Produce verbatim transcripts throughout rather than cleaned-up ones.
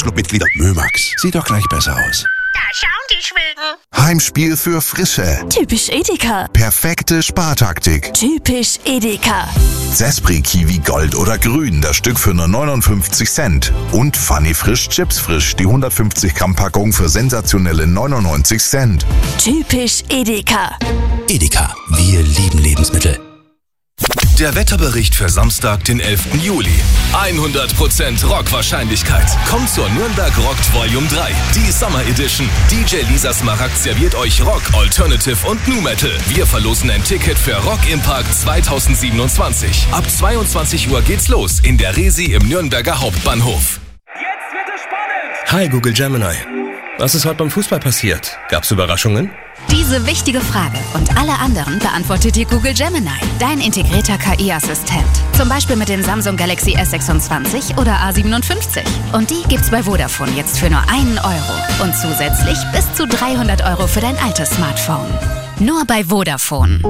Fanclub-Mitglieder. Mömax, sieht doch gleich besser aus. Da schauen die Schweden. Heimspiel für Frische. Typisch Edeka. Perfekte Spartaktik. Typisch Edeka. Zespri Kiwi Gold oder Grün, das Stück für nur neunundfünfzig Cent. Und Funny Frisch Chips Frisch, die hundertfünfzig Gramm Packung für sensationelle neunundneunzig Cent. Typisch Edeka. Edeka, wir lieben Lebensmittel. Der Wetterbericht für Samstag, den elften Juli. hundert Prozent Rockwahrscheinlichkeit. Kommt zur Nürnberg Rockt Volume drei, die Summer Edition. D J Lisa Smaragd serviert euch Rock, Alternative und Nu Metal. Wir verlosen ein Ticket für Rock im Park zweitausendsiebenundzwanzig. Ab zweiundzwanzig Uhr geht's los in der Resi im Nürnberger Hauptbahnhof. Jetzt wird es spannend! Hi Google Gemini. Was ist heute beim Fußball passiert? Gab's Überraschungen? Diese wichtige Frage und alle anderen beantwortet dir Google Gemini, dein integrierter K I-Assistent. Zum Beispiel mit dem Samsung Galaxy S sechsundzwanzig oder A siebenundfünfzig. Und die gibt's bei Vodafone jetzt für nur einen Euro. Und zusätzlich bis zu dreihundert Euro für dein altes Smartphone. Nur bei Vodafone.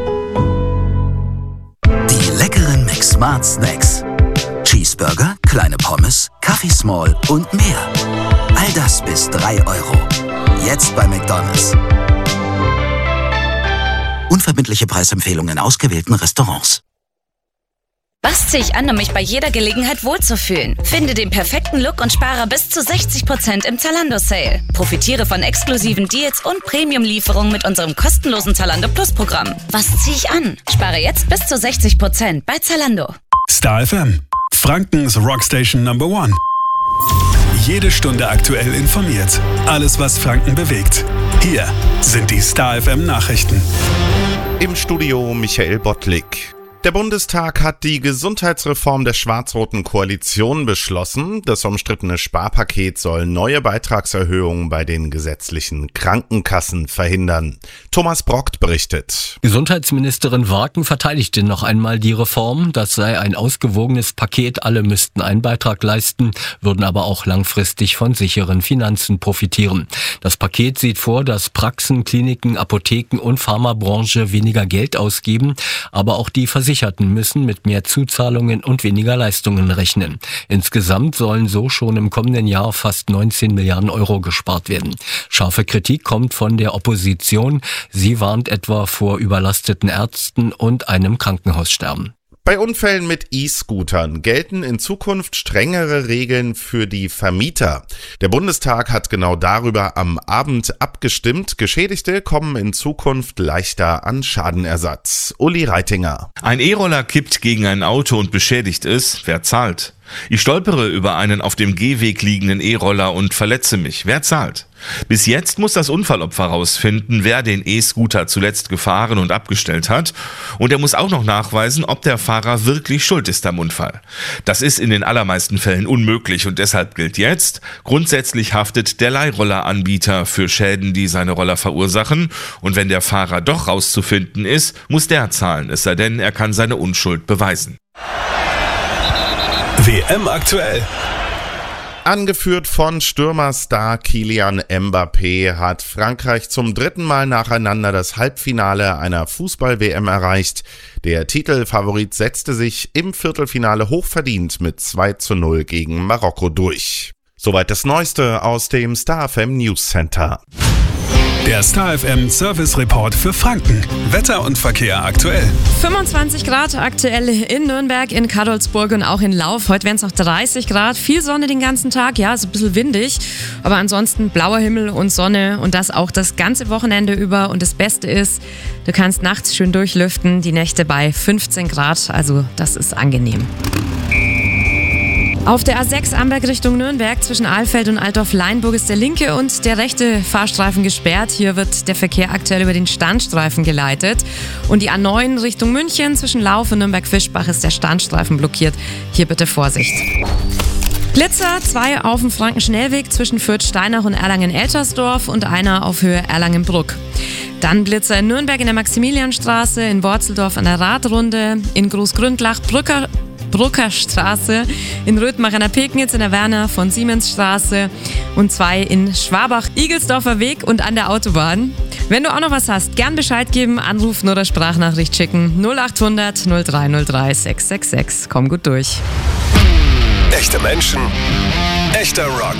Die leckeren McSmart Snacks. Cheeseburger, kleine Pommes, Kaffee Small und mehr. All das bis drei Euro. Jetzt bei McDonald's. Unverbindliche Preisempfehlungen in ausgewählten Restaurants. Was ziehe ich an, um mich bei jeder Gelegenheit wohlzufühlen? Finde den perfekten Look und spare bis zu sechzig Prozent im Zalando-Sale. Profitiere von exklusiven Deals und Premium-Lieferungen mit unserem kostenlosen Zalando Plus-Programm. Was ziehe ich an? Spare jetzt bis zu sechzig Prozent bei Zalando. Star F M, Frankens Rockstation Number One. Jede Stunde aktuell informiert. Alles, was Franken bewegt. Hier sind die Star F M Nachrichten. Im Studio Michael Bottlik. Der Bundestag hat die Gesundheitsreform der schwarz-roten Koalition beschlossen. Das umstrittene Sparpaket soll neue Beitragserhöhungen bei den gesetzlichen Krankenkassen verhindern. Thomas Brockt berichtet. Gesundheitsministerin Warken verteidigte noch einmal die Reform. Das sei ein ausgewogenes Paket. Alle müssten einen Beitrag leisten, würden aber auch langfristig von sicheren Finanzen profitieren. Das Paket sieht vor, dass Praxen, Kliniken, Apotheken und Pharmabranche weniger Geld ausgeben, aber auch die Versicherungen Versicherten müssen mit mehr Zuzahlungen und weniger Leistungen rechnen. Insgesamt sollen so schon im kommenden Jahr fast neunzehn Milliarden Euro gespart werden. Scharfe Kritik kommt von der Opposition. Sie warnt etwa vor überlasteten Ärzten und einem Krankenhaussterben. Bei Unfällen mit E-Scootern gelten in Zukunft strengere Regeln für die Vermieter. Der Bundestag hat genau darüber am Abend abgestimmt. Geschädigte kommen in Zukunft leichter an Schadenersatz. Uli Reitinger. Ein E-Roller kippt gegen ein Auto und beschädigt es. Wer zahlt? Ich stolpere über einen auf dem Gehweg liegenden E-Roller und verletze mich. Wer zahlt? Bis jetzt muss das Unfallopfer herausfinden, wer den E-Scooter zuletzt gefahren und abgestellt hat. Und er muss auch noch nachweisen, ob der Fahrer wirklich schuld ist am Unfall. Das ist in den allermeisten Fällen unmöglich und deshalb gilt jetzt, grundsätzlich haftet der Leihrolleranbieter für Schäden, die seine Roller verursachen. Und wenn der Fahrer doch rauszufinden ist, muss der zahlen, es sei denn, er kann seine Unschuld beweisen. W M aktuell. Angeführt von Stürmerstar Kylian Mbappé hat Frankreich zum dritten Mal nacheinander das Halbfinale einer Fußball-W M erreicht. Der Titelfavorit setzte sich im Viertelfinale hochverdient mit zwei zu null gegen Marokko durch. Soweit das Neueste aus dem Star F M News Center. Der Star F M Service Report für Franken. Wetter und Verkehr aktuell. fünfundzwanzig Grad aktuell in Nürnberg, in Kadolsburg und auch in Lauf. Heute wären es noch dreißig Grad. Viel Sonne den ganzen Tag. Ja, ist ein bisschen windig. Aber ansonsten blauer Himmel und Sonne und das auch das ganze Wochenende über. Und das Beste ist, du kannst nachts schön durchlüften. Die Nächte bei fünfzehn Grad. Also das ist angenehm. Auf der A sechs Amberg Richtung Nürnberg zwischen Ahlfeld und Altdorf-Leinburg ist der linke und der rechte Fahrstreifen gesperrt. Hier wird der Verkehr aktuell über den Standstreifen geleitet. Und die A neun Richtung München zwischen Lauf und Nürnberg-Fischbach ist der Standstreifen blockiert. Hier bitte Vorsicht. Blitzer, zwei auf dem Frankenschnellweg zwischen Fürth-Steinach und Erlangen-Eltersdorf und einer auf Höhe Erlangen-Bruck. Dann Blitzer in Nürnberg in der Maximilianstraße, in Worzeldorf an der Radrunde, in Großgründlach, Brücker, Bruckerstraße, in Röthmach an der Pegnitz, in der Werner von Siemens Straße und zwei in Schwabach, Igelsdorfer Weg und an der Autobahn. Wenn du auch noch was hast, gern Bescheid geben, anrufen oder Sprachnachricht schicken. null acht hundert null drei null drei sechs sechs sechs. Komm gut durch. Echte Menschen, echter Rock.